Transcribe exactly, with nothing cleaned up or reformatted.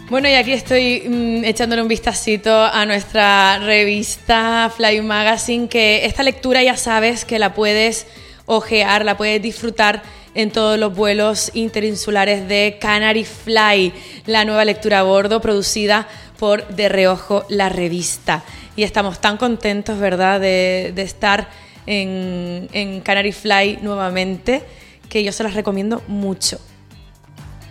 Bueno, y aquí estoy mmm, echándole un vistacito a nuestra revista Fly Magazine, que esta lectura ya sabes que la puedes ojear, la puedes disfrutar en todos los vuelos interinsulares de Canary Fly, la nueva lectura a bordo producida por De Reojo, la revista. Y estamos tan contentos, ¿verdad?, de, de estar en, en Canary Fly nuevamente, que yo se las recomiendo mucho.